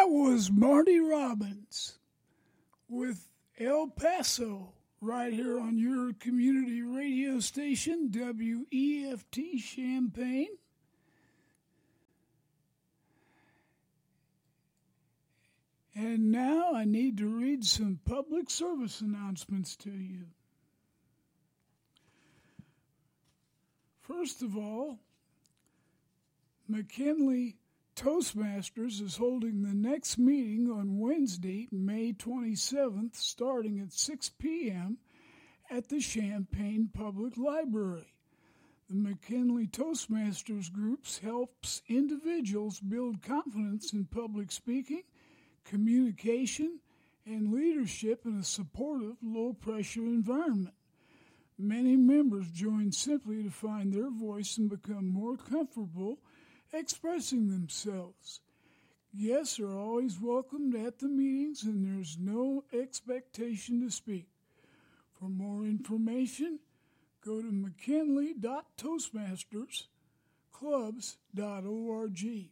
was Marty Robbins with El Paso right here on your community radio station, WEFT Champaign. And now I need to read some public service announcements to you. First of all, McKinley Toastmasters is holding the next meeting on Wednesday, May 27th, starting at 6 p.m. at the Champaign Public Library. The McKinley Toastmasters groups helps individuals build confidence in public speaking, communication, and leadership in a supportive, low-pressure environment. Many members join simply to find their voice and become more comfortable expressing themselves. Guests are always welcomed at the meetings, and there's no expectation to speak. For more information, go to mckinley.toastmastersclubs.org.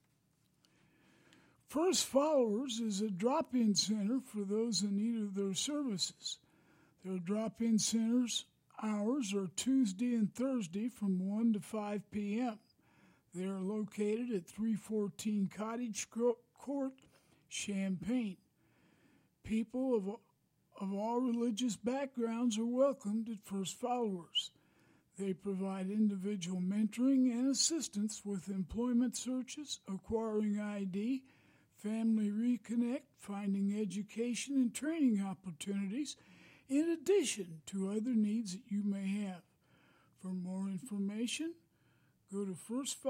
First Followers is a drop-in center for those in need of their services. Their drop-in centers hours are Tuesday and Thursday from 1 to 5 p.m. They are located at 314 Cottage Court, Champaign. People of all religious backgrounds are welcomed at First Followers. They provide individual mentoring and assistance with employment searches, acquiring ID, family reconnect, finding education and training opportunities, in addition to other needs that you may have. For more information, go to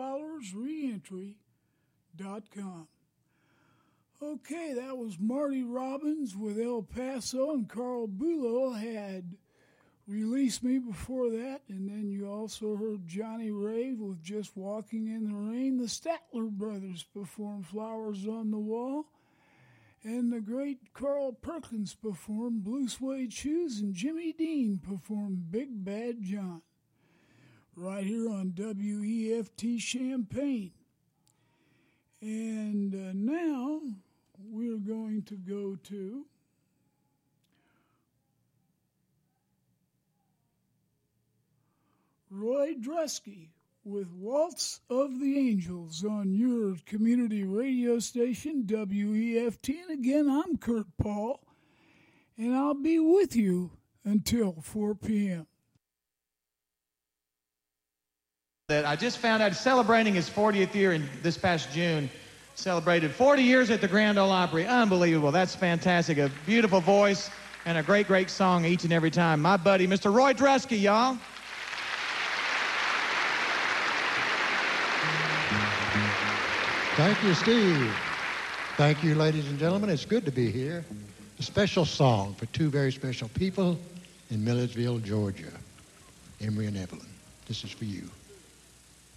firstfollowersreentry.com. Okay, that was Marty Robbins with El Paso, and Carl Bulow had Release Me before that, and then you also heard Johnny Rave with Just Walking in the Rain. The Statler Brothers performed Flowers on the Wall, and the great Carl Perkins performed Blue Suede Shoes, and Jimmy Dean performed Big Bad John, right here on WEFT Champaign. And now we're going to go to Roy Drusky with Waltz of the Angels on your community radio station, WEFT. And again, I'm Kurt Paul, and I'll be with you until 4 p.m. That I just found out celebrating his 40th year in this past June. Celebrated 40 years at the Grand Ole Opry. Unbelievable. That's fantastic. A beautiful voice and a great, great song each and every time. My buddy, Mr. Roy Drusky, y'all. Thank you, Steve. Thank you, ladies and gentlemen. It's good to be here. A special song for two very special people in Millersville, Georgia. Emery and Evelyn. This is for you.